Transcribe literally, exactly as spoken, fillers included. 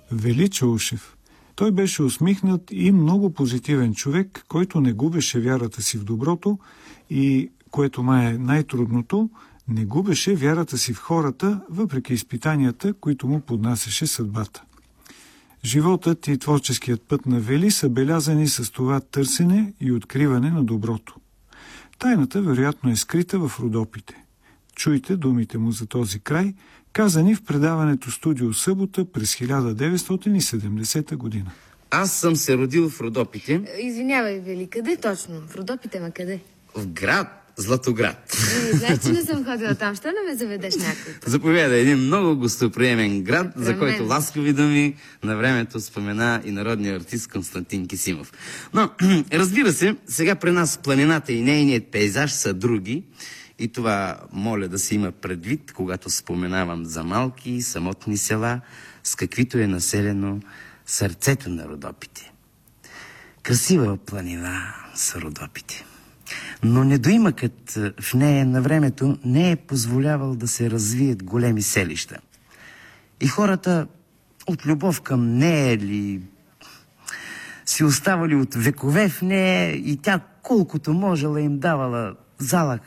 Вели Чаушев. Той беше усмихнат и много позитивен човек, който не губеше вярата си в доброто и, което май е най-трудното, не губеше вярата си в хората, въпреки изпитанията, които му поднасяше съдбата. Животът и творческият път на Вели са белязани с това търсене и откриване на доброто. Тайната вероятно е скрита в Родопите. Чуйте думите му за този край, казани в предаването Студио Събота през хиляда деветстотин и седемдесета година. Аз съм се родил в Родопите. Извинявай, Вели, къде точно? В Родопите, ма къде? В град Златоград. Не, знаеш, че не съм ходила там. Що не ме заведеш някой? Заповядай, един много гостоприемен град, за, за който мен. ласкави думи на времето спомена и народният артист Константин Кисимов. Но, разбира се, сега при нас планината и нейният пейзаж са други. И това моля да се има предвид, когато споменавам за малки и самотни села, с каквито е населено сърцето на Родопите. Красива планина са Родопите. Но недоимъкът в нея на времето не е позволявал да се развият големи селища. И хората от любов към нея ли си оставали от векове в нея и тя колкото можела им давала залък